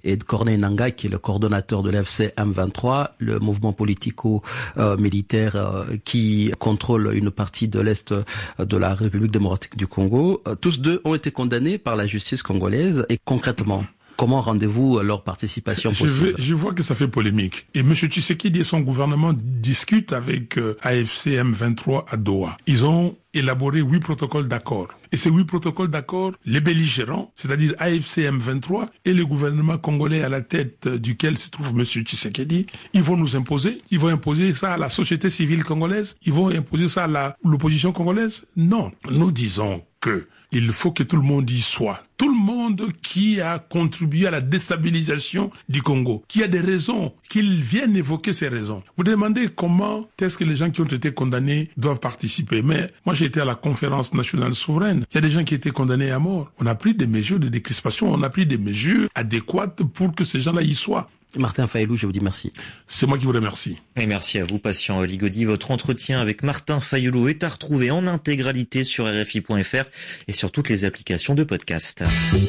et de Corneille Nangaa, qui est le coordonnateur de l'AFC M23, le mouvement politico-militaire qui contrôle une partie de l'Est de la République démocratique du Congo. Tous deux ont été condamnés par la justice congolaise. Et concrètement, comment rendez-vous leur participation possible? Je vois que ça fait polémique. Et M. Tshisekedi et son gouvernement discutent avec AFC M23 à Doha. Ils ont élaboré 8 protocoles d'accord. Et ces 8 protocoles d'accord, les belligérants, c'est-à-dire AFC M23 et le gouvernement congolais à la tête duquel se trouve M. Tshisekedi, ils vont nous imposer. Ils vont imposer ça à la société civile congolaise. Ils vont imposer ça à l'opposition congolaise. Non. Nous disons que il faut que tout le monde y soit. Tout le monde qui a contribué à la déstabilisation du Congo, qui a des raisons, qu'ils viennent évoquer ces raisons. Vous demandez comment est-ce que les gens qui ont été condamnés doivent participer. Mais moi, j'ai été à la conférence nationale souveraine. Il y a des gens qui étaient condamnés à mort. On a pris des mesures de décrispation, on a pris des mesures adéquates pour que ces gens-là y soient. Martin Fayulu, je vous dis merci. C'est moi qui vous remercie. Et merci à vous, patient Ligodi. Votre entretien avec Martin Fayulu est à retrouver en intégralité sur RFI.fr et sur toutes les applications de podcast.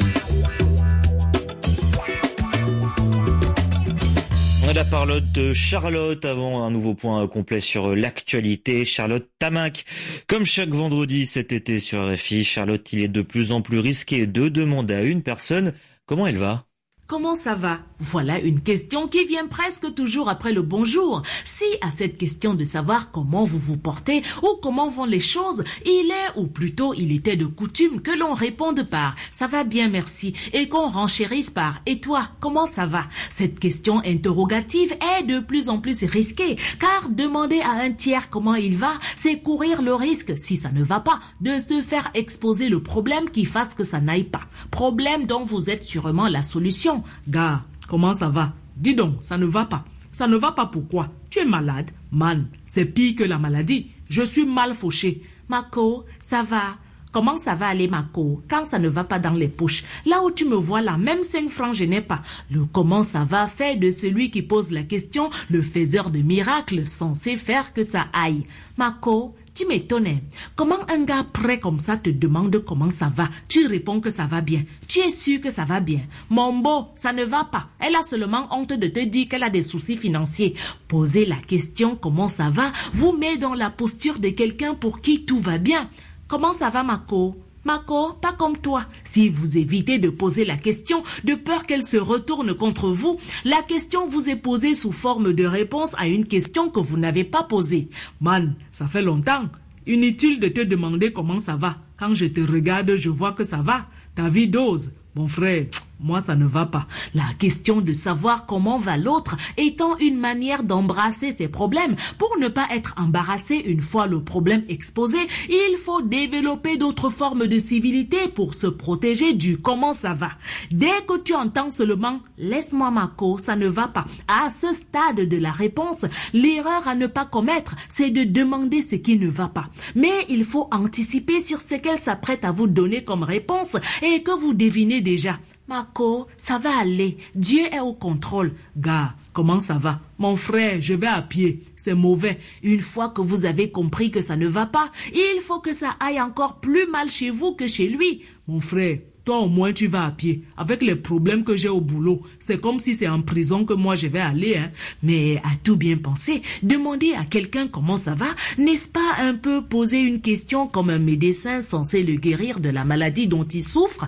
On a la parole de Charlotte avant un nouveau point complet sur l'actualité. Charlotte Tamac. Comme chaque vendredi cet été sur RFI, Charlotte, il est de plus en plus risqué de demander à une personne comment elle va. Comment ça va? Voilà une question qui vient presque toujours après le bonjour. Si à cette question de savoir comment vous vous portez ou comment vont les choses, il est, ou plutôt il était de coutume que l'on réponde par « ça va bien merci » et qu'on renchérisse par « et toi, comment ça va ?» Cette question interrogative est de plus en plus risquée car demander à un tiers comment il va, c'est courir le risque, si ça ne va pas, de se faire exposer le problème qui fasse que ça n'aille pas. Problème dont vous êtes sûrement la solution. Gars, comment ça va? Dis donc, ça ne va pas. Ça ne va pas pourquoi? Tu es malade? Man, c'est pire que la maladie. Je suis mal fauché. Mako, ça va? Comment ça va aller, Mako, quand ça ne va pas dans les poches? Là où tu me vois là, même 5 francs je n'ai pas. Le comment ça va fait de celui qui pose la question le faiseur de miracles censé faire que ça aille. Mako, tu m'étonnes. Comment un gars prêt comme ça te demande comment ça va? Tu réponds que ça va bien. Tu es sûr que ça va bien? Mon beau, ça ne va pas. Elle a seulement honte de te dire qu'elle a des soucis financiers. Poser la question comment ça va vous met dans la posture de quelqu'un pour qui tout va bien. Comment ça va, Mako? Mako, pas comme toi. Si vous évitez de poser la question de peur qu'elle se retourne contre vous, la question vous est posée sous forme de réponse à une question que vous n'avez pas posée. Man, ça fait longtemps. Inutile de te demander comment ça va. Quand je te regarde, je vois que ça va. Ta vie dose. Mon frère, moi ça ne va pas. La question de savoir comment va l'autre étant une manière d'embrasser ses problèmes. Pour ne pas être embarrassé une fois le problème exposé, il faut développer d'autres formes de civilité pour se protéger du comment ça va. Dès que tu entends seulement « laisse-moi Mako, ça ne va pas », à ce stade de la réponse, l'erreur à ne pas commettre, c'est de demander ce qui ne va pas. Mais il faut anticiper sur ce qu'elle s'apprête à vous donner comme réponse et que vous devinez déjà. Mako, ça va aller. Dieu est au contrôle. Gars, comment ça va? Mon frère, je vais à pied. C'est mauvais. Une fois que vous avez compris que ça ne va pas, il faut que ça aille encore plus mal chez vous que chez lui. Mon frère, toi au moins tu vas à pied. Avec les problèmes que j'ai au boulot, c'est comme si c'est en prison que moi je vais aller. Mais à tout bien penser, demander à quelqu'un comment ça va, n'est-ce pas un peu poser une question comme un médecin censé le guérir de la maladie dont il souffre?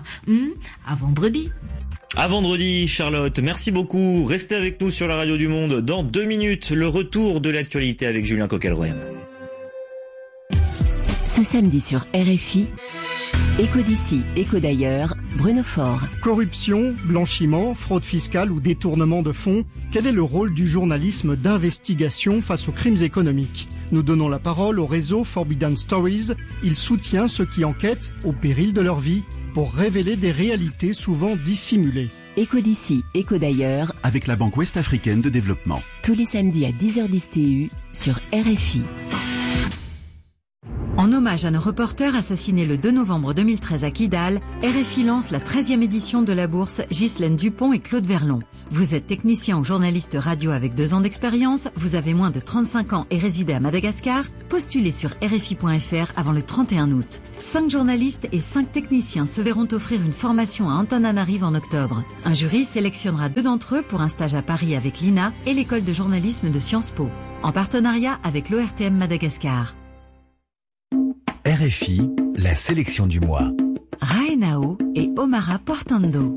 À vendredi. À vendredi, Charlotte. Merci beaucoup. Restez avec nous sur la radio du Monde. Dans 2 minutes, le retour de l'actualité avec Julien Coquelrouet. Ce samedi sur RFI, Écho d'ici, écho d'ailleurs, Bruno Faure. Corruption, blanchiment, fraude fiscale ou détournement de fonds, quel est le rôle du journalisme d'investigation face aux crimes économiques? Nous donnons la parole au réseau Forbidden Stories. Il soutient ceux qui enquêtent, au péril de leur vie, pour révéler des réalités souvent dissimulées. Écho d'ici, écho d'ailleurs, avec la Banque Ouest-Africaine de Développement. Tous les samedis à 10h10 TU sur RFI. En hommage à nos reporters assassinés le 2 novembre 2013 à Kidal, RFI lance la 13e édition de la bourse Ghislaine Dupont et Claude Verlon. Vous êtes technicien ou journaliste radio avec 2 ans d'expérience, vous avez moins de 35 ans et résidez à Madagascar, postulez sur RFI.fr avant le 31 août. 5 journalistes et 5 techniciens se verront offrir une formation à Antananarive en octobre. Un jury sélectionnera 2 d'entre eux pour un stage à Paris avec l'INA et l'école de journalisme de Sciences Po, en partenariat avec l'ORTM Madagascar. RFI, la sélection du mois. Raenao et Omara Portando.